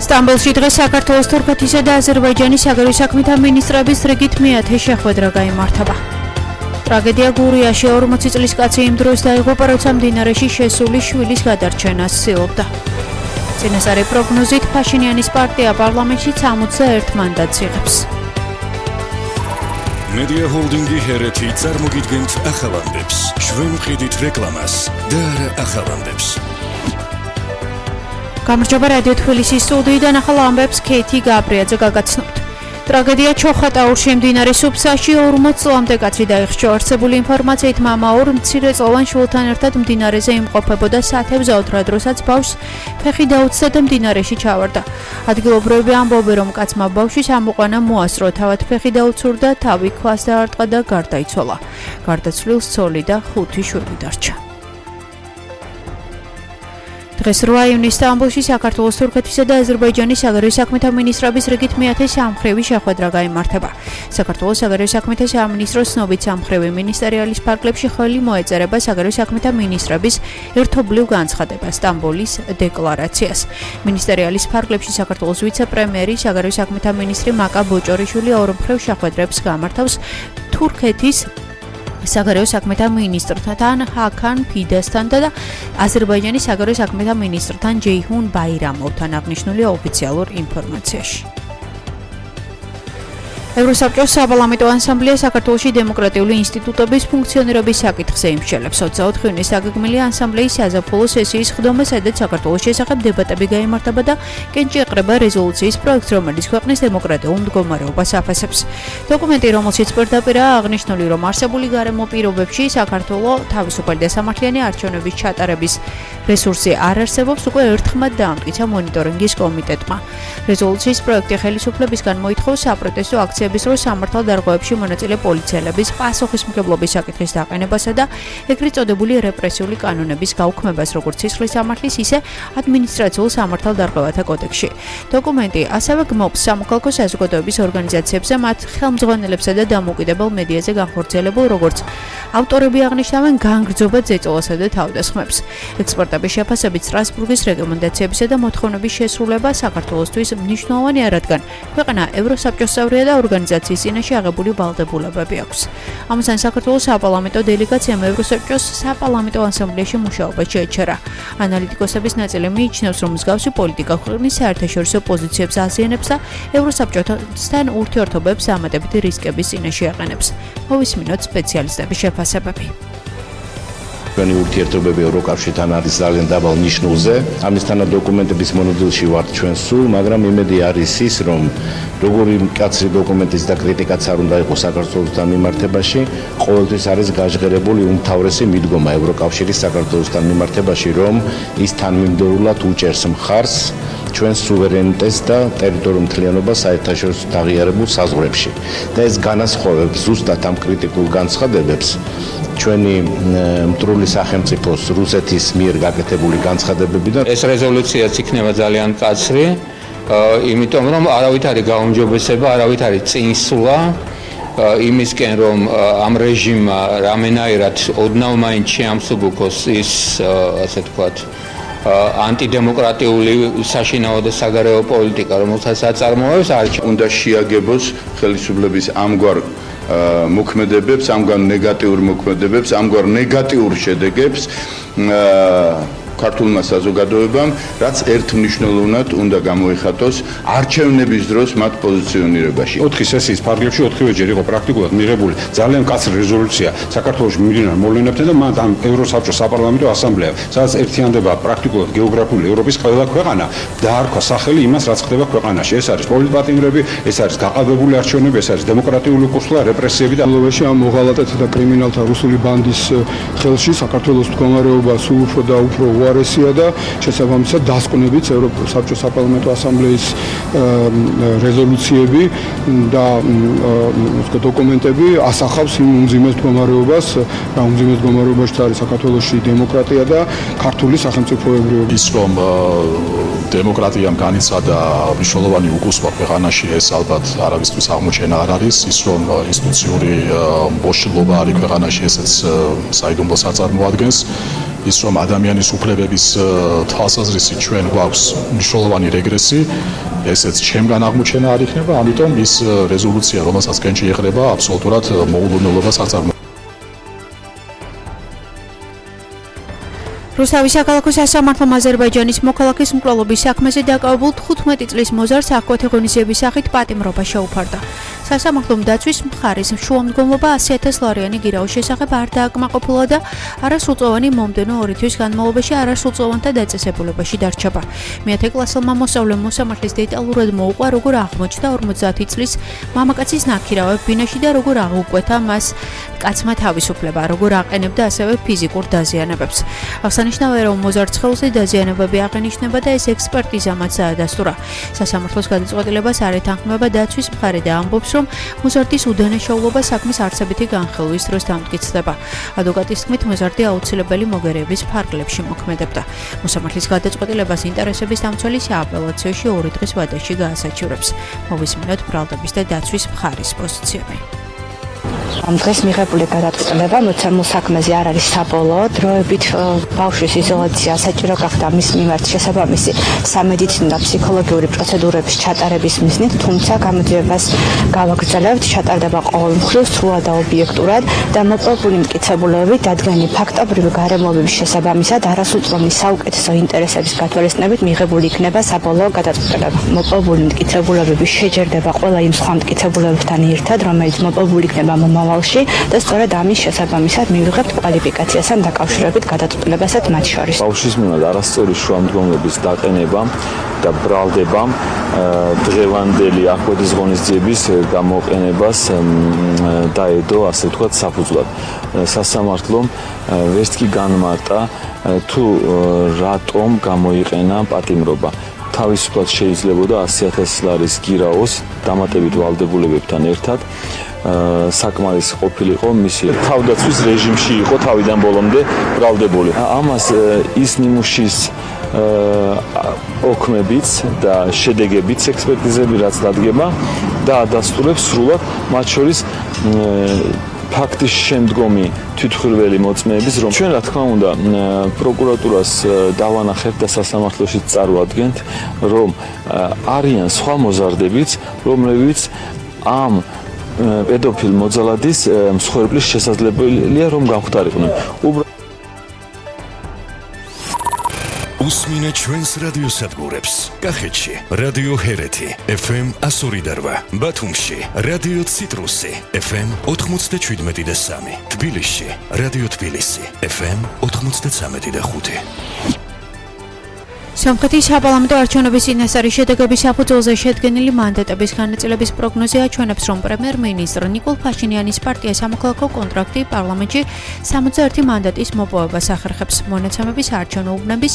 სტამბოლში დღეს საქართველოს, თურქეთისა და აზერბაიჯანის საგარეო საქმეთა მინისტრების რიგით მეათე შეხვედრა გაიმართება. ტრაგედია გურიაში 40 წლის კაცი იმ დროს დაიღუპა, როცა მდინარეში შესული შვილის გადარჩენას ცდილობდა. წინასწარი პროგნოზით ფაშინიანის პარტია პარლამენტში 61 მანდატს იღებს. მედია ჰოლდინგი ჰერეთი წარმოგიდგენთ ახალანდებს. ჩვენ ვყიდით რეკლამას და არა ახალანდებს. გამარჯობა, რადიო თბილისის სტუდიიდან ახალ ამბებს ქეთი გაბრიაძე გაგაცნობთ. ტრაგედია ჩოხატაურში მდინარე სუფსაში 40 წლამდე კაცი დაიხშო. არსებული ინფორმაციით მამა ორ მცირეწლოვან შვილთან ერთად მდინარეზე იმყოფებოდა სათევზაოდ, როდესაც ბავშვს ფეხი დაუცდა და მდინარეში ჩავარდა. ადგილობრივები ამბობენ, რომ კაცმა ბავშვის ამოყვანა მოასწრო, თავად ფეხი დაუცურდა, თავი ქვას დაარტყა და გარდაიცვალა. გარდაცვლილს ცოლი და 5 შვილი დარჩა. დღეს 8 ივნისს სტამბოლში საქართველოს, თურქეთისა და აზერბაიჯანის საგარეო საქმეთა მინისტრების რიგით მეათე სამმხრივი შეხვედრა გაიმართება. საქართველოს საგარეო საქმეთა სამინისტროს ცნობით, სამმხრივი მინისტერიალის ფარგლებში ხელი მოეწერება საგარეო საქმეთა მინისტრების ერთობლივ განცხადებას, სტამბოლის დეკლარაციას. მინისტერიალის ფარგლებში საქართველოს ვიცე-პრემიერი, საგარეო საქმეთა მინისტრი მაკა ბოჭორიშვილი ორმხრივ შეხვედრებს გამართავს თურქეთის საგარეო საქმეთა მინისტრთან ჰაკან ფიდესთან და აზერბაიჯანის საგარეო საქმეთა მინისტრთან ჯეიჰუნ ბაირამოვთან, აღნიშნულია ოფიციალურ ინფორმაციაში. ევროსაბჭოს საპარლამენტო ასამბლეა საქართველოში დემოკრატიული ინსტიტუტების ფუნქციონირების საკითხზე იმსჯელებს. 24 ივნისს დაგეგმილი ასამბლეის საზაფხულო სესიის ხდომა, სადაც საქართველოს შესახებ დებატები გაიმართება და კენჭი ეყრება რეზოლუციის პროექტს, რომელიც ქვეყნის დემოკრატიულ მდგომარეობას აფასებს. დოკუმენტი, რომელშიც პირდაპირაა აღნიშნული, რომ არსებული გარემო პირობებში საქართველოს თავისუფალი და სამართლიანი არჩევნების ჩატარების რესურსი არ არსებობს, უკვე ერთხმად დაამტკიცა მონიტორინგის კომიტეტმა. რეზოლუციის პროექტი ხელისუფლებისგან მოითხოვს საპროტესტო აქციების დროს სამართალდარღვევებში მონაწილე პოლიციელების პასუხისმგებლობის საკითხის დაყენებასა და ეგრეთ წოდებული რეპრესიული კანონების გაუქმებას, როგორც სისხლის სამართლის, ისე ადმინისტრაციულ სამართალდარღვევათა კოდექსში. დოკუმენტი ასევე გმობს სამოქალაქო საზოგადოების ორგანიზაციებზე, მათ ხელმძღვანელებსა და დამოუკიდებელ მედიაზე განხორციელებულ, როგორც ავტორები აღნიშნავენ, განგრძობად ზეწოლასა და თავდასხმებს. ექსპერტების შეფასებით, სტრასბურგის რეკომენდაციებისა და მოთხოვნების შესრულება საქართველოსთვის მნიშვნელოვანია, რადგან ქვეყანა ევროსაბჭოს წევრია და ორგანიზაციის წინაშე აღებული ვალდებულებები აქვს. ამასთან საქართველოს საპარლამენტო დელეგაციამ ევროსაბჭოს საპარლამენტო ასამბლეაში მუშაობა შეეჩერა. ანალიტიკოსების ნაწილი მიიჩნევს, რომ მსგავსი პოლიტიკა ქვეყნის საერთაშორისო პოზიციებს აზიანებს და ევროსაბჭოსთან ურთიერთობებს ამატებითი რისკების წინაშე აყენებს. მოვისმინოთ სპეციალისტების შეფასებები. ჩვენი ურთიერთობები ევროკავშირთან არის ძალიან დაბალ ნიშნულზე. ამისთანა დოკუმენტების მონოდილში ვართ ჩვენ სულ, მაგრამ იმედი არის ის, რომ როგორი მკაცრი დოკუმენტის და კრიტიკაც არ უნდა იყოს საქართველოსთან მიმართებაში, ყოველთვის არის გაჟღერებული უმთავრესი მიდგომა ევროკავშირის საქართველოსთან მიმართებაში, რომ ის თანმიმდევრულად უჭერს მხარს ჩვენს სუვერენიტეტს და ტერიტორიულ მთლიანობას საერთაშორისო აღიარებულ საზღვრებში. და ეს განასხვავებს ზუსტად ამ კრიტიკულ განცხადებებს ჩვენი მტრული სახელმწიფოს რუსეთის მიერ გაკეთებული განცხადებებიდან. ეს რეზოლუციაც იქნება ძალიან მკაცრი, იმიტომ რომ არავით არის გაუმჯობესება, არავით არის წინსვლა იმისკენ, რომ ამ რეჟიმმა რამენაირად ოდნავ მაინც შეამსუბუქოს ის, ასე ვთქვათ, ანტიდემოკრატიული საშინაო და საგარეო პოლიტიკა, რომელსაც აწარმოებს, უნდა შეაგებოს ხელისუფლების ამგვარ მოქმედებებს, ამგვარ ნეგატიურ მოქმედებებს, ამგვარ ნეგატიურ შედეგებს ქართულმა საზოგადოებამ, რაც ერთმნიშვნელოვნად უნდა გამოიხატოს არჩევნების დროს მათ პოზიციონირებაში. 4 სესიის ფარგლებში 4-ვეჯერ იყო პრაქტიკულად მიღებული ძალიან მკაცრი რეზოლუცია საქართველოს მიმდინარე მოვლენებთან და მათ ამ ევროსაბჭოს საპარლამენტო ასამბლეამ, სადაც ერთიანდება პრაქტიკულად გეოგრაფიული ევროპის ყველა ქვეყანა, დაარქვა სახელი იმას, რაც ხდება ქვეყანაში. ეს არის პოლიტპატიმრები, ეს არის გაყალბებული არჩევნები, ეს არის დემოკრატიული კურსლა, რეპრესიები და ლოვაში ამ მოღალატეთა და კრიმინალთა რუსული ბანდის ხელში საქართველოს მდგომარეობა სულ უფრო და უფრო უარესია და შესაბამისად დასკვნებით ევროსაბჭოს საპარლამენტო ასამბლეის რეზოლუციები და დოკუმენტები ასახავს იმ უმძიმეს მდგომარეობას, რა უმძიმეს მდგომარეობაში არის საქართველოში დემოკრატია და ქართული სახელმწიფოებრიობა. ის რომ დემოკრატიამ განიცადა მნიშვნელოვანი უკუსვა ქვეყანაში, ეს ალბათ არავისთვის აღმოჩენა არ არის. ის რომ ინსტიტუციური მოშლობა არის ქვეყანაში, ესეც საიდუმლოს აწარმოადგენს. ის რომ ადამიანის უფლებების თვალსაზრისით ჩვენ გვაქვს მნიშვნელოვანი რეგრესი, ესეც ჩემგან აღმოჩენა არ იქნება, ამიტომ ის რეზოლუცია, რომელსაც კენჭი ეყრება, აბსოლუტურად მოულოდნელობას აწარმოებს. რუსთავის საქალაქო სასამართლომ აზერბაიჯანის მოქალაქის მკვლელობის საქმეზე დაკავებულ 15 წლის მოზარდს აქვეთი ღონისძიების სახით პატიმრობა შეუფარდა. სასამართლომ დაცვის მხარის შუამდგომლობა 100,000 ლარიანი გირაოს შესახებ არ დააკმაყოფილა და არასრულწლოვანი მომდევნო 2 თვის განმავლობაში არასრულწლოვანთა დაწესებულებაში დარჩება. მეათე კლასელმა მოსწავლემ მოსამართლის დეტალურად მოუყვა, როგორ აღმოჩნდა 50 წლის მამაკაცის ნაქირავებ ბინაში და როგორ აღუკვეთა მას კაცმა თავისუფლება, როგორ აყენებდა ასევე ფიზიკურ დაზიანებებს. აღსანიშნავია, რომ მოზარდს ხელზე დაზიანებები აღენიშნება და ეს ექსპერტიზამაც დაადასტურა. სასამართლოს გადაწყვეტილებას არ ეთანხმება დაცვის მხარე და ამბობს, რომ მოზარდის უდანაშაულობა საქმის არცებითი განხილვის დროს დამტკიცდება. ადვოკატის თქმით, მოზარდი აუცილებელი მოგერიების ფარგლებში მოქმედებდა. მოსამართლის გადაწყვეტილებას ინტერესების დამცველი სააპელაციოში 2 დღის ვადაში გაასაჩივრებს. მოვისმინოთ ბრალდების და დაცვის მხარის პოზიციები. ამ დღეს მიღებული გადაწყვეტილება მოცემულ საქმეზე არ არის საბოლოო. დროებით ბავშვის იზოლაცია საჭირო გახდა მის მიმართ შესაბამისი სამედიცინო და ფსიქოლოგიური პროცედურების ჩატარების მიზნით, თუმცა გამოძიებას გავაგრძელებთ, ჩატარდება ყოველ მხრივ სრულად და ობიექტურად და მოპოვებული მტკიცებულებები დადგენილი ფაქტობრივი გარემოებების შესაბამისად არასრულწლოვანი საუკეთესო ინტერესების გათვალისწინებით მიღებული იქნება საბოლოო გადაწყვეტილება. მოპოვებული მტკიცებულებები შეჯერდება ყველა იმ სხვა მტკიცებულებებთან ერთად, რომელიც მოპოვებული იქნება მომავალში და სწორედ ამის შესაბამისად მივიღებთ კვალიფიკაციასთან დაკავშირებით გადაწყვეტილებასაც მათ შორის. ბავშვის მიმართ არასწორი შუამდგომლობის დაყენებამ და ბრალდებამ დღევანდელი აქვეთის ღონისძიების გამოყენებას დაედო, ასე ვთქვათ, საფუძვლად. სასამართლომ ვერც კი განმარტა თუ რატომ გამოიყენა პატიმრობა. თავისუფლად შეიძლებოდა 100,000 ლარის გირაოს დამატებით ვალდებულებებთან ერთად საკმარის ყოფილიყო მისი თავდაცვის რეჟიმში იყო თავიდან ბოლომდე ბრალდებული. ამას ის ნიმუშის ოქმებიც და შედეგებიც ექსპერტიზები რაც დადგება და ადასტურებს სრულად მათ შორის ფაქტის შემდგომი თვითმხილველი მოწმეების, რომ ჩვენ რა თქმა უნდა პროკურატურას დავანახებთ და სასამართლოში წარვადგენთ, რომ არიან სხვა მოზარდებიც, რომლებიც ამ პედოფილ მოძალადის მსხვერპლის შესაძლებელია რომ გამختارიყვნენ. უსმინე ჩვენს რადიოსადგურებს. კახეთში რადიო ჰერეთი FM 102.8, ბათუმში რადიო ციტრუსი FM 97.3, თბილისში რადიო თბილისი FM 93.5. სომხეთის საპარლამენტო არჩევნების წინასწარი შედეგების საფუძველზე შედგენილი მანდატების განაწილების პროგნოზი აჩვენებს, რომ პრემიერ-მინისტრ ნიკოლ ფაშინიანის პარტია სამოქალაქო კონტრაქტი პარლამენტში 61 მანდატის მოპოვებას ახერხებს. მონაცემების არჩევნო უბნების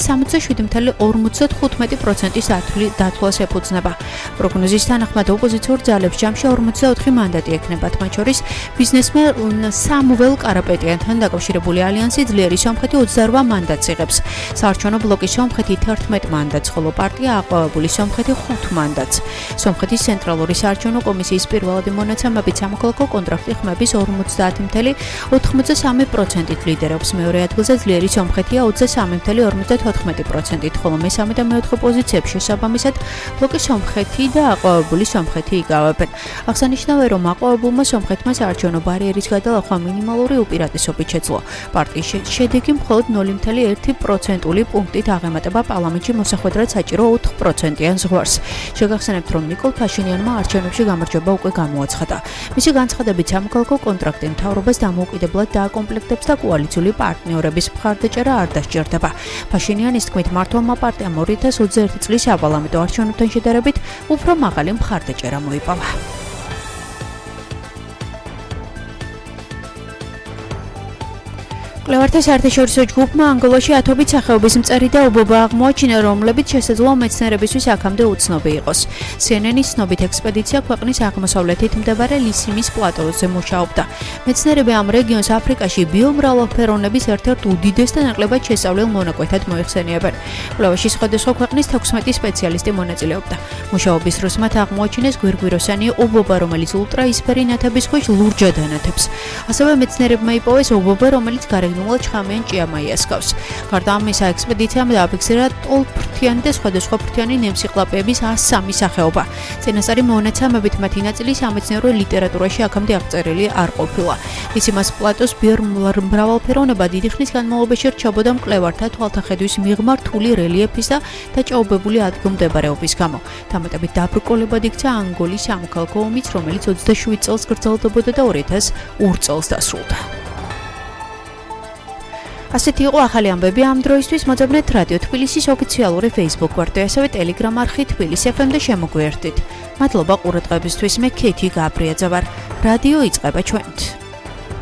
67.55%-ის დათვლას ეფუძნება. პროგნოზის თანახმად ოპოზიციურ ძალებს ჯამში 44 მანდატი ექნებათ, მათ შორის ბიზნესმენ სამუელ კარაპეტიანთან დაკავშირებული ალიანსი ძლიერი სომხეთი 28 მანდატს იღებს. საარჩევნო ბლოკი სომხეთი 11 მანდატს, ხოლო პარტია აყვავებული სომხეთი 5 მანდატს. სომხეთის ცენტრალური საარჩევნო კომისიის პირველადი მონაცემებით სამოქალაქო კონტრაქტი ხმების 50.83%-ით ლიდერობს. მეორე ადგილზე ძლიერი სომხეთია 23.54%-ით, ხოლო მესამე და მეოთხე პოზიციებს შესაბამისად ბლოკი სომხეთი და აყვავებული სომხეთი იკავებენ. აღსანიშნავია, რომ აყვავებულმა სომხეთმა საარჩევნო ბარიერის გადალახვა მინიმალური უპირატესობით შეძლო. პარტიის შედეგი მხოლოდ 0.1%-ული პუნქტით აღემატება პარლამენტში მოსახვედრად საჭირო 4%-იან ზღვარს. შეგახსენებთ, რომ ნიკოლ ფაშინიანმა არჩევნებში გამარჯვება უკვე გამოაცხადა. მისი განცხადებით სამოქალაქო კონტრაქტი მთავრობას დამოუკიდებლად დააკომპლექტებს და კოალიციური პარტნიორების მხარდაჭერა არ დასჭირდება. ფაშინიანის თქმით, მართლმა პარტიამ 2021 წლის საპარლამენტო არჩევნებთან შედარებით უფრო მაღალი მხარდაჭერა მოიპოვა. კვლევართა საერთაშორისო ჯგუფმა ანგოლაში ათობით სახეობის მწერი და ობობა აღმოაჩინა, რომლებიც შესაძლოა მეცნიერებისთვის აქამდე უცნობი იყოს. CNN-ის ცნობით ექსპედიცია ქვეყნის აღმოსავლეთით მდებარე ლისიმის პლატოზე მუშაობდა. მეცნიერები ამ რეგიონს აფრიკაში ბიომრავალფეროვნების ერთ-ერთ უდიდეს და ნაკლებად შესწავლილ მონაკვეთად მოიხსენიებენ. კვლევაში სხვადასხვა ქვეყნის 16 სპეციალისტი მონაწილეობდა. მუშაობის დროს მათ აღმოაჩინეს გვირგვიროსანი ობობა, რომელიც ულტრაისფერი ნათების ქვეშ ლურჯად ანათებს. ასევე მეცნიერებმა იპოვეს ობობა, რომელიც გარეგნულ ცხინვალ ჩხამიან ჭიამაიას გავს. გარდა ამისა, ექსპედიციამ დააფიქსირა ტოლფრთიანი და სხვადასხვა ფრთიანი ნემსიკლაპეების 103 სახეობა. წინასწარი მონაცემებით მათი ნაწილი სამეცნიერო ლიტერატურაში აქამდე აღწერილი არ ყოფილა. ისიმას პლატოს მრავალფეროვნება დიდი ხნის განმავლობაში რჩებოდა მკვლევართა თვალთახედვის მიღმა რთული რელიეფის და დაჭაობებული ადგილმდებარეობის გამო. დამატებით დაბრკოლებად იქცა ანგოლის სამოქალაქო ომიც, რომელიც 27 წელს გრძელდებოდა და 2002 წელს დასრულდა. ასეთი იყო ახალი ამბები ამ დროისთვის. მოძებნეთ რადიო თბილისის ოფიციალური Facebook გვერდზე, ასევე Telegram არხი თბილისი FM და შემოგვიერთდით. მადლობა ყურადღებისთვის. მე ქეთი გაბრიაძე ვარ. რადიო იწყება ჩვენით.